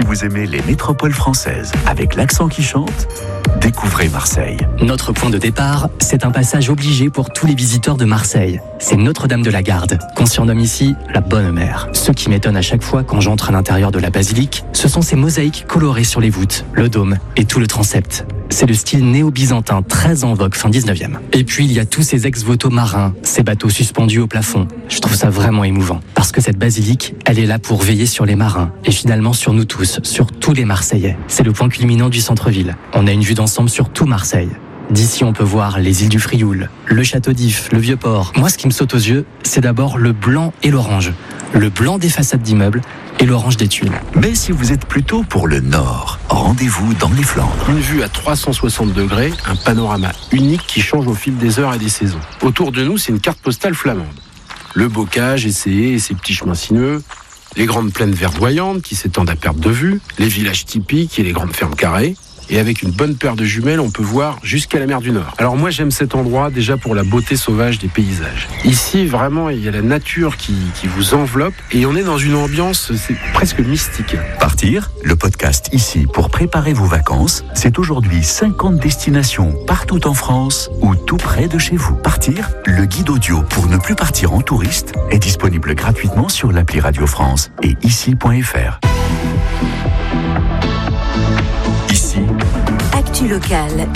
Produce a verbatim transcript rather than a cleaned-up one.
vous aimez les métropoles françaises avec l'accent qui chante, découvrez Marseille. Notre point de départ, c'est un passage obligé pour tous les visiteurs de Marseille. C'est Notre-Dame de la Garde, qu'on surnomme ici la Bonne Mère. Ce qui m'étonne à chaque fois quand j'entre à l'intérieur de la basilique, ce sont ces mosaïques colorées sur les voûtes, le dôme et tout le transept. C'est le style néo-byzantin très en vogue fin dix-neuvième. Et puis il y a tous ces ex-voto marins, ces bateaux suspendus au plafond. Je trouve ça vraiment émouvant. Parce que cette basilique, elle est là pour veiller sur les marins. Et finalement sur nous tous, sur tous les Marseillais. C'est le point culminant du centre-ville. On a une vue d'ensemble sur tout Marseille. D'ici, on peut voir les îles du Frioul, le château d'If, le Vieux-Port. Moi, ce qui me saute aux yeux, c'est d'abord le blanc et l'orange. Le blanc des façades d'immeubles et l'orange des tuiles. Mais si vous êtes plutôt pour le nord, rendez-vous dans les Flandres. Une vue à trois cent soixante degrés, un panorama unique qui change au fil des heures et des saisons. Autour de nous, c'est une carte postale flamande. Le bocage et ses haies et ses petits chemins sinueux, les grandes plaines verdoyantes qui s'étendent à perte de vue, les villages typiques et les grandes fermes carrées. Et avec une bonne paire de jumelles, on peut voir jusqu'à la mer du Nord. Alors moi, j'aime cet endroit déjà pour la beauté sauvage des paysages. Ici, vraiment, il y a la nature qui, qui vous enveloppe et on est dans une ambiance, c'est presque mystique. Partir, le podcast ici pour préparer vos vacances, c'est aujourd'hui cinquante destinations partout en France ou tout près de chez vous. Partir, le guide audio pour ne plus partir en touriste est disponible gratuitement sur l'appli Radio France et ici point f r. Actu locale,